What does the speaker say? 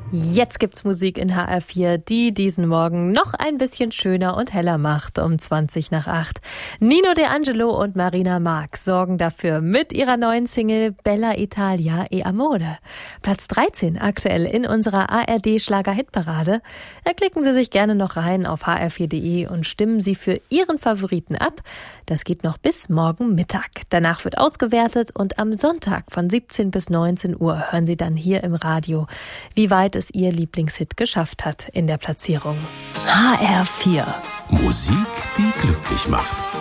Jetzt gibt's Musik in HR4, die diesen Morgen noch ein bisschen schöner und heller macht um 20:08. Nino De Angelo und Marina Marx sorgen dafür mit ihrer neuen Single Bella Italia e Amore. Platz 13 aktuell in unserer ARD-Schlager-Hitparade. Da klicken Sie sich gerne noch rein auf hr4.de und stimmen Sie für Ihren Favoriten ab. Das geht noch bis morgen Mittag. Danach wird ausgewertet und am Sonntag von 17 bis 19 Uhr hören Sie dann hier im Radio, wie weit es Ihr Lieblingshit geschafft hat in der Platzierung. HR4. Musik, die glücklich macht.